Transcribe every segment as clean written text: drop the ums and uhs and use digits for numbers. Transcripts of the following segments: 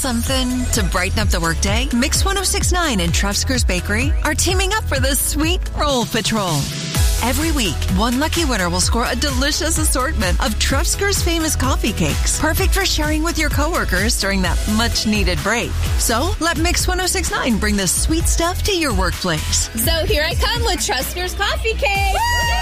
something to brighten up the workday? Mix 1069 and Trefsker's Bakery are teaming up for the Sweet Roll Patrol. Every week, one lucky winner will score a delicious assortment of Trefsker's famous coffee cakes, perfect for sharing with your coworkers during that much-needed break. So, let Mix 1069 bring the sweet stuff to your workplace. So here I come with Trefsker's coffee cake.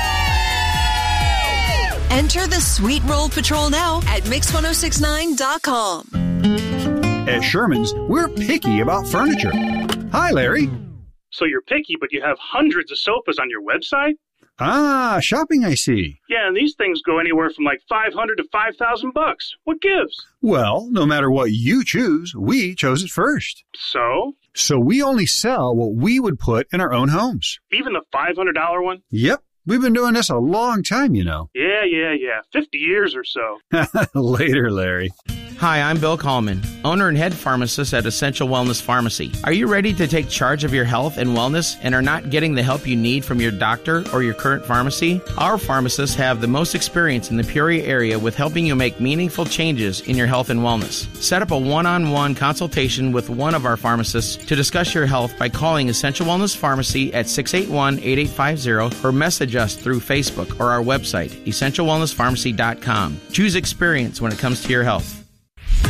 Woo! Enter the Sweet Roll Patrol now at Mix1069.com. At Sherman's, we're picky about furniture. Hi, Larry. So you're picky, but you have hundreds of sofas on your website? Ah, shopping, I see. Yeah, and these things go anywhere from like $500 to $5,000. What gives? Well, no matter what you choose, we chose it first. So? So we only sell what we would put in our own homes. Even the $500 one? Yep. We've been doing this a long time, you know. Yeah. 50 years or so. Later, Larry. Hi, I'm Bill Coleman, owner and head pharmacist at Essential Wellness Pharmacy. Are you ready to take charge of your health and wellness and are not getting the help you need from your doctor or your current pharmacy? Our pharmacists have the most experience in the Peoria area with helping you make meaningful changes in your health and wellness. Set up a one-on-one consultation with one of our pharmacists to discuss your health by calling Essential Wellness Pharmacy at 681-8850 or message us through Facebook or our website, essentialwellnesspharmacy.com. Choose experience when it comes to your health.